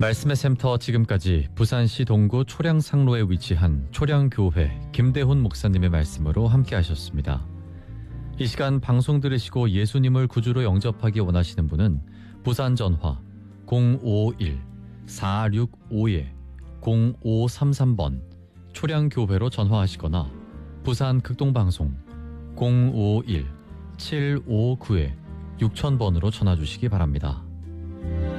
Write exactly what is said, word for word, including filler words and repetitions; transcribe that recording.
말씀의 샘터 지금까지 부산시 동구 초량상로에 위치한 초량교회 김대훈 목사님의 말씀으로 함께 하셨습니다. 이 시간 방송 들으시고 예수님을 구주로 영접하기 원하시는 분은 부산 전화 공오일 사육오 공오삼삼 번 초량교회로 전화하시거나 부산 극동방송 공오일 칠오구 육천 번으로 전화 주시기 바랍니다.